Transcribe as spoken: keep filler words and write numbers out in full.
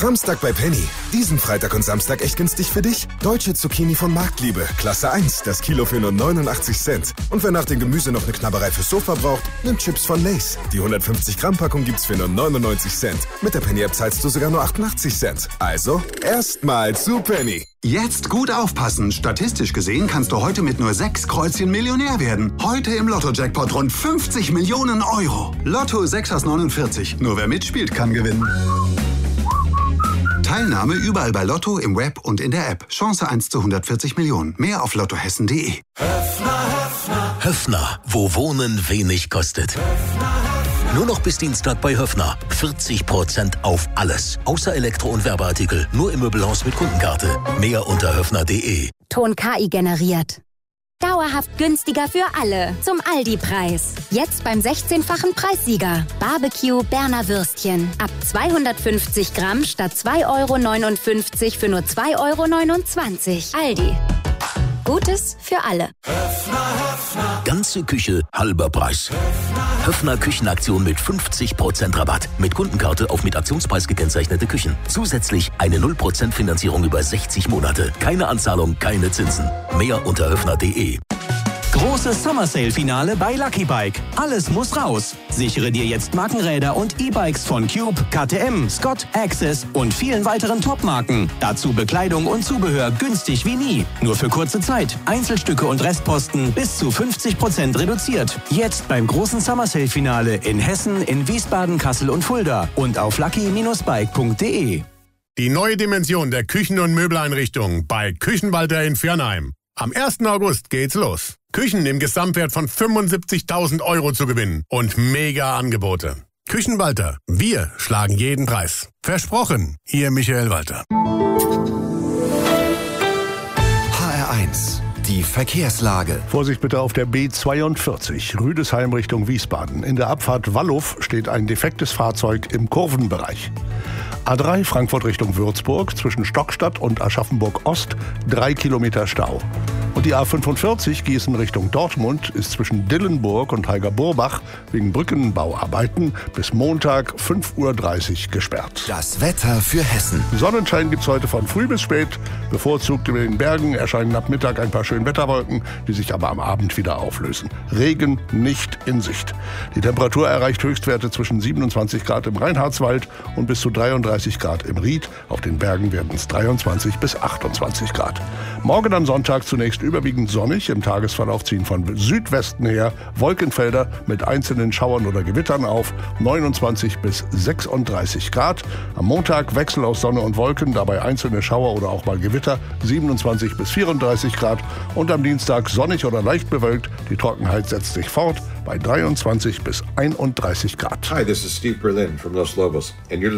Framstag bei Penny. Diesen Freitag und Samstag echt günstig für dich. Deutsche Zucchini von Marktliebe, Klasse eins, das Kilo für nur neunundachtzig Cent. Und wer nach dem Gemüse noch eine Knabberei fürs Sofa braucht, nimmt Chips von Lay's. Die hundertfünfzig Gramm Packung gibt's für nur neunundneunzig Cent. Mit der Penny-App zahlst du sogar nur achtundachtzig Cent. Also, erstmal zu Penny. Jetzt gut aufpassen. Statistisch gesehen kannst du heute mit nur sechs Kreuzchen Millionär werden. Heute im Lotto-Jackpot rund fünfzig Millionen Euro. Lotto sechs aus neunundvierzig. Nur wer mitspielt, kann gewinnen. Teilnahme überall bei Lotto, im Web und in der App. Chance eins zu hundertvierzig Millionen. Mehr auf lottohessen punkt de. Höfner, Höfner. Höfner, wo Wohnen wenig kostet. Höfner, Höfner. Nur noch bis Dienstag bei Höfner. vierzig Prozent auf alles. Außer Elektro- und Werbeartikel. Nur im Möbelhaus mit Kundenkarte. Mehr unter höfner punkt de. Ton K I generiert. Dauerhaft günstiger für alle. Zum Aldi-Preis. Jetzt beim sechzehnfachen Preissieger. Barbecue Berner Würstchen. Ab zweihundertfünfzig Gramm statt zwei Euro neunundfünfzig für nur zwei Euro neunundzwanzig. Aldi. Gutes für alle. Höfner, Höfner. Ganze Küche, halber Preis. Höfner, Höfner Küchenaktion mit fünfzig Prozent Rabatt. Mit Kundenkarte auf mit Aktionspreis gekennzeichnete Küchen. Zusätzlich eine null Prozent Finanzierung über sechzig Monate. Keine Anzahlung, keine Zinsen. Mehr unter höfner punkt de. Großes Summer Sale Finale bei Lucky Bike. Alles muss raus. Sichere dir jetzt Markenräder und E-Bikes von Cube, K T M, Scott, Access und vielen weiteren Top-Marken. Dazu Bekleidung und Zubehör günstig wie nie. Nur für kurze Zeit. Einzelstücke und Restposten bis zu fünfzig Prozent reduziert. Jetzt beim großen Summer Sale Finale in Hessen, in Wiesbaden, Kassel und Fulda und auf lucky Bindestrich bike punkt de. Die neue Dimension der Küchen- und Möbeleinrichtungen bei Küchenwalter in Viernheim. Am ersten August geht's los. Küchen im Gesamtwert von fünfundsiebzigtausend Euro zu gewinnen und mega Angebote. Küchenwalter, wir schlagen jeden Preis. Versprochen, Ihr Michael Walter. H R eins, die Verkehrslage. Vorsicht bitte auf der B zweiundvierzig, Rüdesheim Richtung Wiesbaden. In der Abfahrt Walluff steht ein defektes Fahrzeug im Kurvenbereich. A drei Frankfurt Richtung Würzburg, zwischen Stockstadt und Aschaffenburg Ost, drei Kilometer Stau. Und die A fünfundvierzig Gießen Richtung Dortmund ist zwischen Dillenburg und Heiger-Burbach wegen Brückenbauarbeiten bis Montag fünf Uhr dreißig gesperrt. Das Wetter für Hessen. Sonnenschein gibt's heute von früh bis spät. Bevorzugt über den Bergen erscheinen ab Mittag ein paar Schönwetterwolken, die sich aber am Abend wieder auflösen. Regen nicht in Sicht. Die Temperatur erreicht Höchstwerte zwischen siebenundzwanzig Grad im Reinhardswald und bis zu dreiunddreißig Grad im Ried. Auf den Bergen werden es dreiundzwanzig bis achtundzwanzig Grad. Morgen am Sonntag zunächst überwiegend sonnig, im Tagesverlauf ziehen von Südwesten her Wolkenfelder mit einzelnen Schauern oder Gewittern auf, neunundzwanzig bis sechsunddreißig Grad. Am Montag Wechsel aus Sonne und Wolken, dabei einzelne Schauer oder auch mal Gewitter, siebenundzwanzig bis vierunddreißig Grad. Und am Dienstag sonnig oder leicht bewölkt, die Trockenheit setzt sich fort bei dreiundzwanzig bis einunddreißig Grad. Hi, this is Steve Berlin from Los Lobos and you're